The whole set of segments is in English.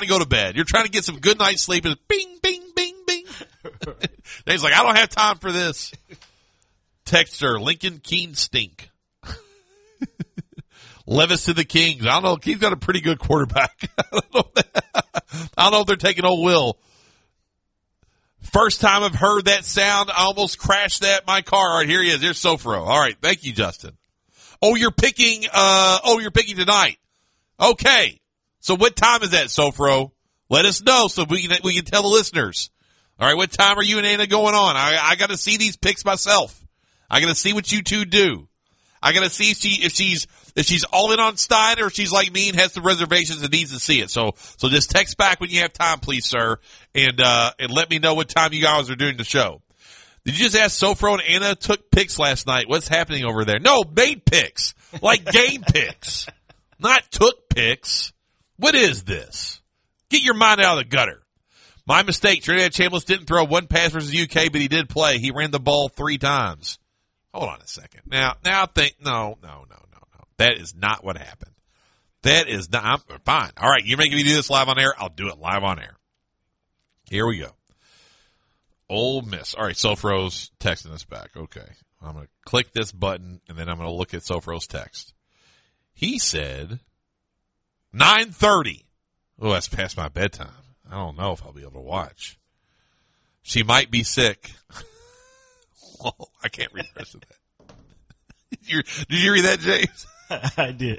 to go to bed. You're trying to get some good night's sleep, and bing, bing, bing, bing. He's like, I don't have time for this. Texter, Lincoln Keen stink. Levis to the Kings. I don't know. King's got a pretty good quarterback. I don't know if they're taking old Will. First time I've heard that sound. I almost crashed my car. All right, here he is. Here's Sofro. All right. Thank you, Justin. Oh, you're picking tonight. Okay. So what time is that, Sofro? Let us know so we can tell the listeners. All right. What time are you and Anna going on? I got to see these picks myself. I got to see what you two do. I got to see if she's all in on Stein or if she's like me and has some reservations and needs to see it. So just text back when you have time, please, sir, and let me know what time you guys are doing the show. Did you just ask Sofro and Anna took picks last night? What's happening over there? No, made picks. Like game picks. Not took picks. What is this? Get your mind out of the gutter. My mistake. Trinidad Chambliss didn't throw one pass versus UK, but he did play. He ran the ball 3 times. Hold on a second. Now think, no. That is not what happened. That is not, I'm fine. All right, you're making me do this live on air. I'll do it live on air. Here we go. Ole Miss. All right, Sofro's texting us back. Okay. I'm going to click this button, and then I'm going to look at Sofro's text. He said 9:30. Oh, that's past my bedtime. I don't know if I'll be able to watch. She might be sick. Oh, I can't read the rest of that. Did you read that, James? I did.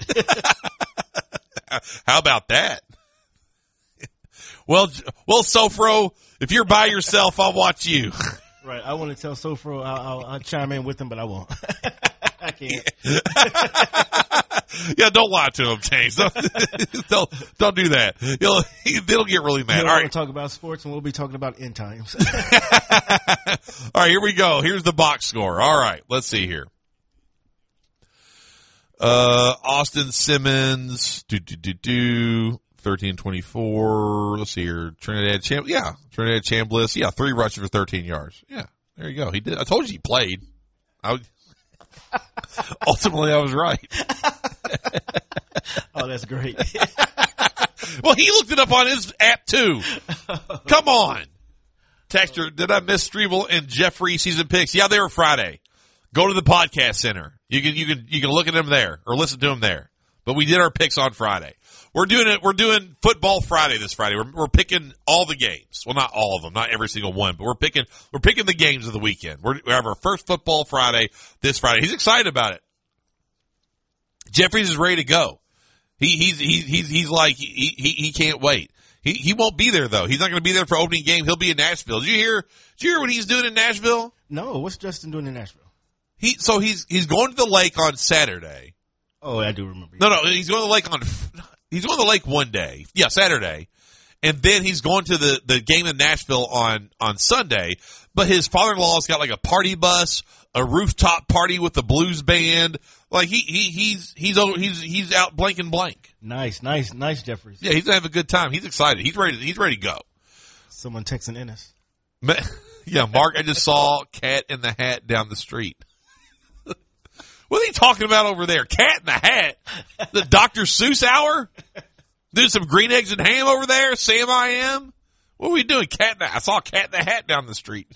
How about that? Well, Sofro, if you're by yourself, I'll watch you. Right. I want to tell Sofro I'll chime in with him, but I won't. I can't. Yeah, don't lie to him, James. Don't do that. They'll get really mad. All right. We'll talk about sports, and we'll be talking about end times. All right, here we go. Here's the box score. All right, let's see here. Austin Simmons, 13-24. Let's see here. Trinidad Chambliss. Yeah, 3 rushes for 13 yards. Yeah, there you go. He did. I told you he played. Ultimately, I was right. Oh, that's great. Well, he looked it up on his app too. Come on. Texter, did I miss Strebel and Jeffrey season picks? Yeah, they were Friday. Go to the podcast center. You can look at them there or listen to them there. But we did our picks on Friday. We're doing football Friday this Friday. We're picking all the games. Well, not all of them, not every single one, but we're picking the games of the weekend. We have our first football Friday this Friday. He's excited about it. Jeffries is ready to go. He's like he can't wait. He won't be there though. He's not going to be there for opening game. He'll be in Nashville. Did you hear what he's doing in Nashville? No, what's Justin doing in Nashville? He's going to the lake on Saturday. Oh, I do remember. No, he's going to the lake one day. Yeah, Saturday. And then he's going to the game in Nashville on Sunday. But his father-in-law's got like a party bus, a rooftop party with the blues band. Like he's out blank and blank. Nice, Jeffries. Yeah, he's gonna have a good time. He's excited. He's ready to go. Someone texting Ennis. Yeah, Mark, I just saw Cat in the Hat down the street. What are you talking about over there? Cat in the Hat? The Dr. Seuss hour? Doing some green eggs and ham over there? Sam I am? What are we doing? I saw Cat in the Hat down the street.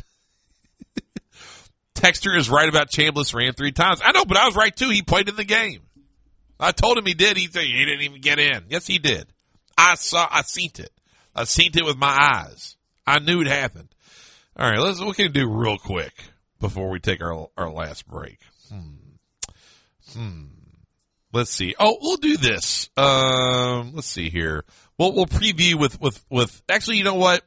Texter is right about Chambliss ran 3 times. I know, but I was right too. He played in the game. I told him he did. He said he didn't even get in. Yes, he did. I seen it. I seen it with my eyes. I knew it happened. All right, what can we do real quick before we take our last break? Let's see. Oh, we'll do this. Let's see here. We'll preview with. Actually, you know what?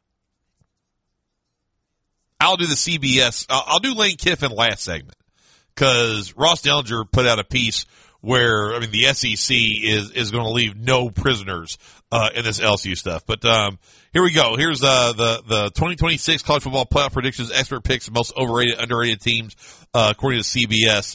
I'll do the CBS. I'll do Lane Kiffin last segment because Ross Dellinger put out a piece where the SEC is going to leave no prisoners in this LSU stuff. But here we go. Here's the 2026 college football playoff predictions, expert picks, most overrated, underrated teams according to CBS.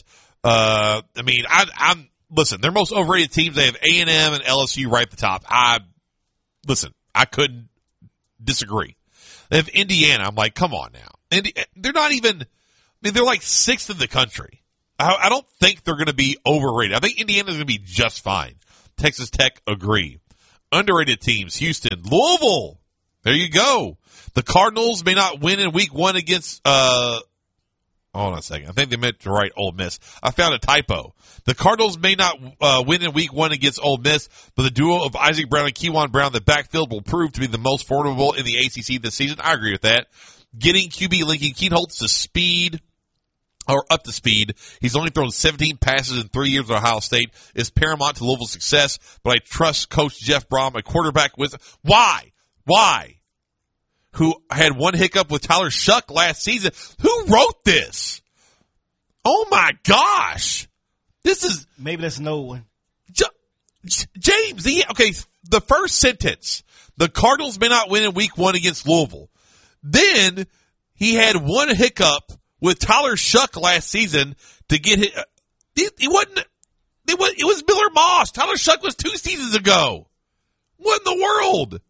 Listen. Their most overrated teams. They have A&M and LSU right at the top. I couldn't disagree. They have Indiana. I'm like, come on now. They're not even. They're like 6th in the country. I don't think they're going to be overrated. I think Indiana's going to be just fine. Texas Tech, agree. Underrated teams, Houston, Louisville. There you go. The Cardinals may not win in week 1 against, hold on a second. I think they meant to write Ole Miss. I found a typo. The Cardinals may not win in week 1 against Ole Miss, but the duo of Isaac Brown and Kejuan Brown in the backfield will prove to be the most formidable in the ACC this season. I agree with that. Getting QB Lincoln Kienholz to speed, or up to speed. He's only thrown 17 passes in 3 years at Ohio State. Is paramount to Louisville's success, but I trust Coach Jeff Brom, a quarterback with, why? Who had one hiccup with Tyler Shuck last season. Who wrote this? Oh my gosh. This is. Maybe that's no one. James, okay, the first sentence. The Cardinals may not win in week 1 against Louisville. Then he had one hiccup with Tyler Shuck last season to get hit. It was Miller Moss. Tyler Shuck was 2 seasons ago. What in the world?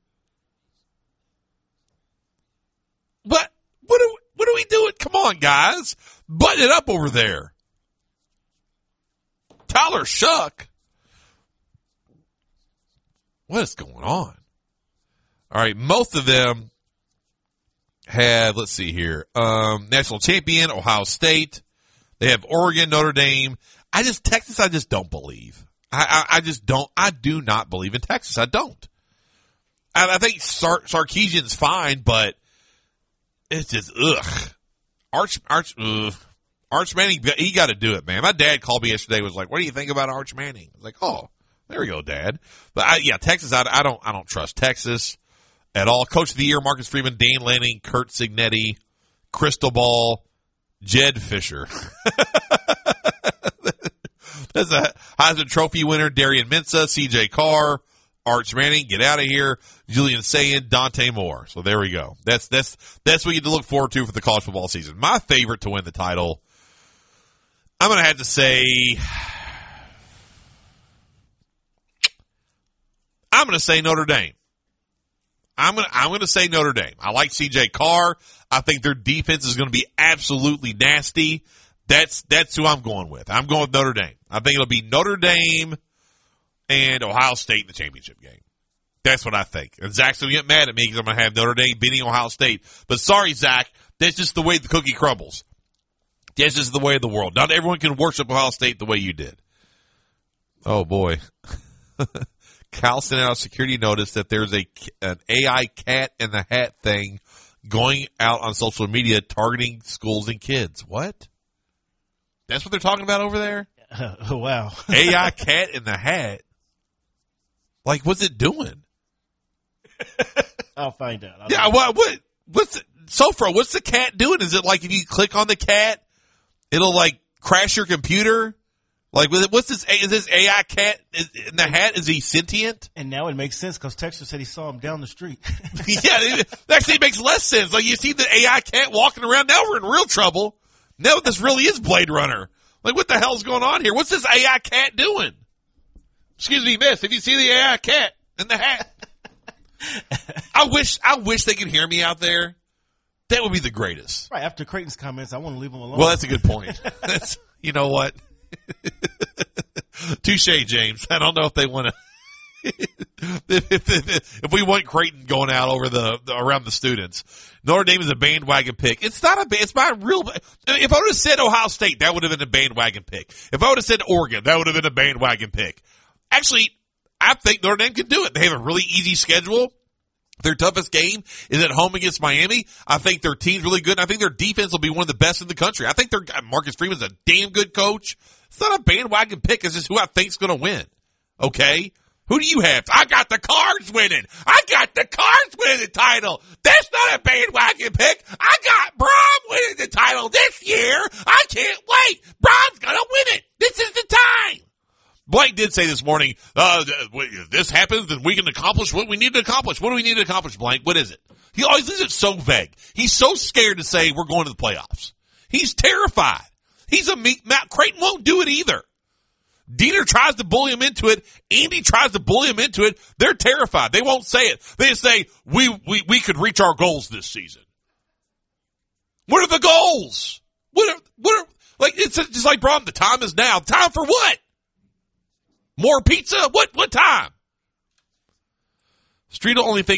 What are we doing? Come on, guys. Button it up over there. Tyler Shuck. What is going on? All right, most of them had, let's see here, national champion, Ohio State. They have Oregon, Notre Dame. Texas, I just don't believe. I do not believe in Texas. I don't. I think Sarkisian's fine, but it's just, ugh. Arch Manning, he got to do it, man. My dad called me yesterday, was like, what do you think about Arch Manning? I was like, oh, there we go, Dad. But Texas, I don't trust Texas at all. Coach of the Year, Marcus Freeman, Dane Lanning, Kurt Signetti, Cristobal, Jed Fisher. That's a Heisman Trophy winner, Darian Mensah, CJ Carr, Arch Manning, get out of here, Julian Sayin, Dante Moore. So there we go. That's what you get to look forward to for the college football season. My favorite to win the title, I'm going to have to say, I'm going to say Notre Dame. I'm going to say Notre Dame. I like CJ Carr. I think their defense is going to be absolutely nasty. That's who I'm going with. I'm going with Notre Dame. I think it'll be Notre Dame and Ohio State in the championship game. That's what I think. And Zach's going to get mad at me because I'm going to have Notre Dame beating Ohio State. But sorry, Zach, that's just the way the cookie crumbles. That's just the way of the world. Not everyone can worship Ohio State the way you did. Oh, boy. Cal sent out a security notice that there's an AI cat in the hat thing going out on social media targeting schools and kids. What? That's what they're talking about over there? Wow. AI cat in the hat? Like, what's it doing? I'll find out. Sofra, what's the cat doing? Is it like if you click on the cat, it'll like crash your computer? Like, what's this? Is this AI cat in the hat? Is he sentient? And now it makes sense because Texas said he saw him down the street. Yeah, it actually makes less sense. Like, you see the AI cat walking around. Now we're in real trouble. Now this really is Blade Runner. Like, what the hell's going on here? What's this AI cat doing? Excuse me, miss, if you see the AI cat in the hat. I wish they could hear me out there. That would be the greatest. Right, after Creighton's comments, I want to leave him alone. Well, that's a good point. You know what? Touche, James. I don't know if they want to. If we want Creighton going out over around the students, Notre Dame is a bandwagon pick. It's not real. If I would have said Ohio State, that would have been a bandwagon pick. If I would have said Oregon, that would have been a bandwagon pick. Actually, I think Notre Dame can do it. They have a really easy schedule. Their toughest game is at home against Miami. I think their team's really good, and I think their defense will be one of the best in the country. I think Marcus Freeman's a damn good coach. It's not a bandwagon pick. It's just who I think's going to win. Okay? Who do you have? I got the Cards winning. I got the Cards winning the title. That's not a bandwagon pick. I got Brom winning the title this year. I can't wait. Brom's going to win it. This is the time. Blank did say this morning, if this happens, then we can accomplish what we need to accomplish. What do we need to accomplish, Blank? What is it? He always leaves it so vague. He's so scared to say we're going to the playoffs. He's terrified. He's a meek mouth. Creighton won't do it either. Dieter tries to bully him into it. Andy tries to bully him into it. They're terrified. They won't say it. They just say, we could reach our goals this season. What are the goals? Like, it's just like, Brom, the time is now. Time for what? More pizza? What time? Street only thinks